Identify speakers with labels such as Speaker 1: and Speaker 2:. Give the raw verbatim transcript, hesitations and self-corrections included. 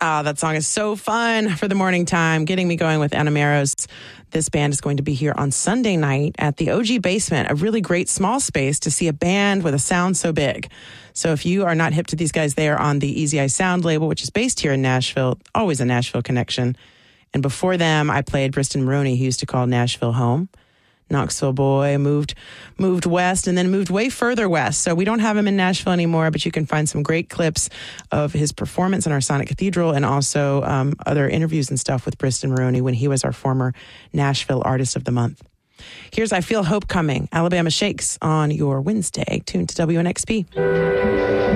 Speaker 1: Ah, that song is so fun for the morning time, getting me going with Anna Meros. This band is going to be here on Sunday night at the O G Basement, a really great small space to see a band with a sound so big. So if you are not hip to these guys, they are on the Easy Eye Sound label, which is based here in Nashville, always a Nashville connection. And before them, I played Briston Maroney, who used to call Nashville home. Knoxville boy, moved moved west and then moved way further west. So we don't have him in Nashville anymore, but you can find some great clips of his performance in our Sonic Cathedral and also um, other interviews and stuff with Briston Maroney when he was our former Nashville Artist of the Month. Here's I Feel Hope Coming, Alabama Shakes on your Wednesday. Tuned to W N X P.